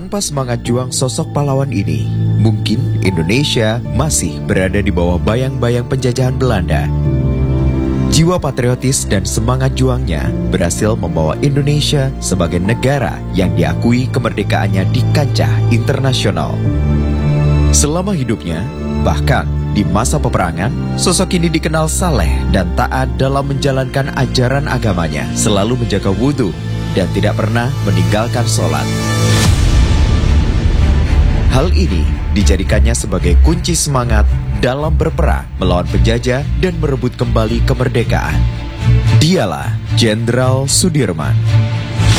Tanpa semangat juang sosok pahlawan ini, mungkin Indonesia masih berada di bawah bayang-bayang penjajahan Belanda. Jiwa patriotis dan semangat juangnya berhasil membawa Indonesia sebagai negara yang diakui kemerdekaannya di kancah internasional. Selama hidupnya, bahkan di masa peperangan, sosok ini dikenal saleh dan taat dalam menjalankan ajaran agamanya, selalu menjaga wudhu dan tidak pernah meninggalkan sholat. Hal ini dijadikannya sebagai kunci semangat dalam berperang melawan penjajah dan merebut kembali kemerdekaan. Dialah Jenderal Sudirman.